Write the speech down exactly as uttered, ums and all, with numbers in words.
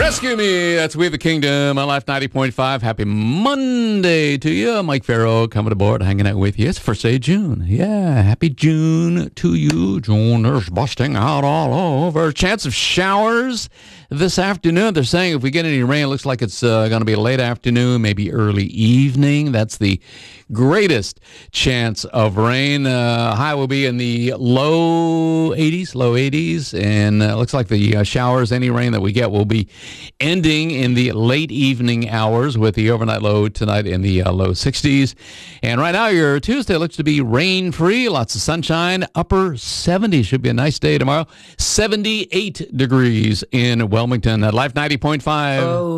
Rescue Me. That's We the Kingdom on Life ninety point five. Happy Monday to you. Mike Farrow coming aboard, hanging out with you. It's first day of June. Yeah, happy June to you. June is busting out all over. Chance of showers this afternoon. They're saying if we get any rain, it looks like it's uh, going to be late afternoon, maybe early evening. That's the greatest chance of rain. Uh, high will be in the low eighties, low eighties, and it uh, looks like the uh, showers, any rain that we get, will be ending in the late evening hours with the overnight low tonight in the uh, low sixties. And right now, your Tuesday looks to be rain-free, lots of sunshine, upper seventies. Should be a nice day tomorrow. seventy-eight degrees in Wilmington at Life ninety point five. Oh.